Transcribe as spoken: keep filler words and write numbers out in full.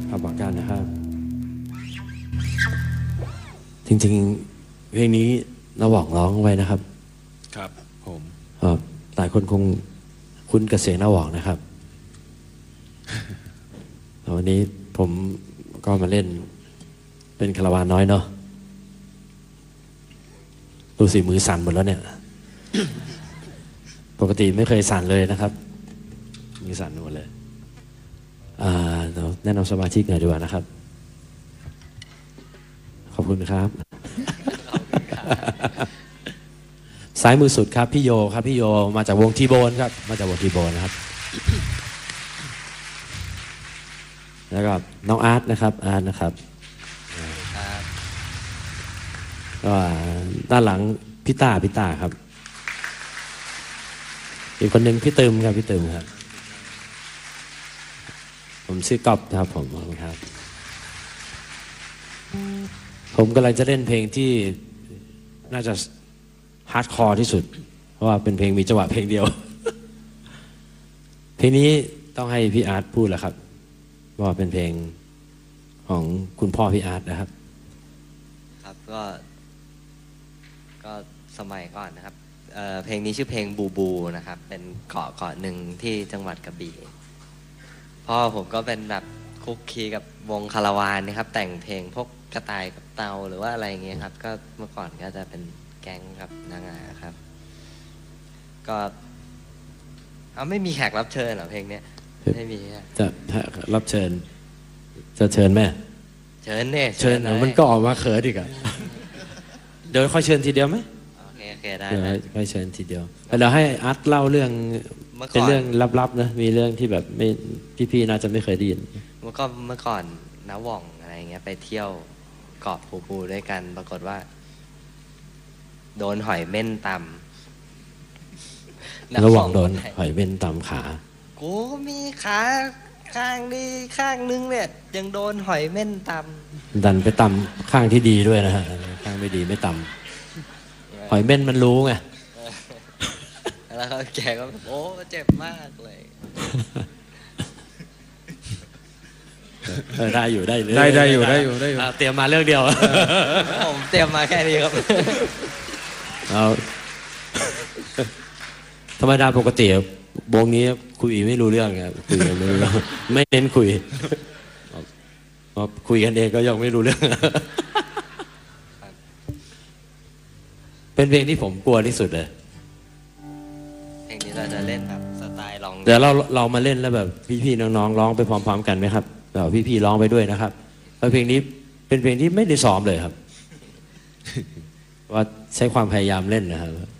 เอาบอกกันนะครับจริงๆเพลงนี้เราบอกร้องไว้นะครับครับผมหลายคนคงคุ้นกับเสียงน้าหวองนะครับวันนี้ผมก็มาเล่นเป็นคาราวานน้อยเนาะดูสิมือสั่นหมดแล้วเนี่ย ปกติไม่เคยสั่นเลยนะครับมือสั่นหมดเลยเราแนะนำสมาชิกหน่อยดีกว่านะครับขอบคุณครับซ้ายมือสุดครับพี่โยครับพี่โยมาจากวงทีโบนครับมาจากวงทีโบนนะครับแล้วก็น้องอาร์ตนะครับอาร์ตนะครับก็ด้านหลังพี่ต้าพี่ต้าครับอีกคนหนึ่งพี่เติมครับพี่เติมครับผมชื่อกอบครับผมครับผมกำลังจะเล่นเพลงที่น่าจะฮาร์ดคอร์ที่สุดเพราะว่าเป็นเพลงมีจังหวะเพลงเดียวเพลงนี้ต้องให้พี่อาร์ตพูดแหละครับว่าเป็นเพลงของคุณพ่อพี่อาร์ตนะครับครับก็ก็สมัยก่อนนะครับ เ, เพลงนี้ชื่อเพลงบูบูนะครับเป็นเกาะเกาะหนึ่งที่จังหวัดกระบี่พ่อผมก็เป็นแบบคุกคีกับวงคาราวานนะครับแต่งเพลงพวกกระต่ายกับเตาหรือว่าอะไรเงี้ยครับก็เมื่อก่อนก็จะเป็นแก๊งกับนางอาครับก็เอาไม่มีแขกรับเชิญเหรอเพลงนี้ไม่มีจะรับเชิญจะเชิญแม่เชิญเนี่ยเชิญมันก็ออกมาเขินอีกอะเดี๋ยวค่อยเชิญทีเดียวไหมโอเคโอเคได้ค่อยเชิญทีเดียวเราให้อาร์ตเล่าเรื่องเป็นเรื่องลับๆนะมีเรื่องที่แบบไม่พี่ๆน่าจะไม่เคยได้ยินเมื่อก็เมื่อก่อนน้าหว่องอะไรเงี้ยไปเที่ยวเกาะปูปูด้วยกันปรากฏว่าโดนหอยเม่นตำระหว่างโดนหอยเม่นตำขากูมีขาข้างดีข้างนึงเนี่ยยังโดนหอยเม่นตำดันไปตำข้างที่ดีด้วยนะฮะข้างไม่ดีไม่ตำหอยเม่นมันรู้ไงแล้วแกก็โอ้เจ็บมากเลยได้อยู่ได้เลยได้ได้อยู่ได้อยู่ได้อยู่เตรียมมาเรื่องเดียวผมเตรียมมาแค่นี้ครับเอาธรรมดาปกติวงนี้คุยไม่รู้เรื่องครับคุยกันไม่รู้เรื่องไม่เน้นคุยคุยกันเองก็ยังไม่รู้เรื่องเป็นเพลงที่ผมกลัวที่สุดเลยเพลงนี้เราจะเล่นแบบสไตล์ลองเดี๋ยวเราเรามาเล่นแล้วแบบพี่ๆน้องๆร้องไปพร้อมๆกันไหมครับเดี๋ยวพี่ๆร้องไปด้วยนะครับเพลงนี้เป็นเพลงที่ไม่ได้ซ้อมเลยครับว่าใช้ความพยายามเล่นนะครับ